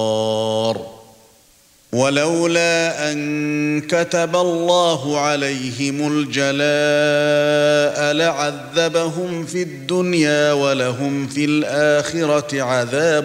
ولولا أن كتب الله عليهم الجلاء لعذبهم في الدنيا ولهم في الآخرة عذاب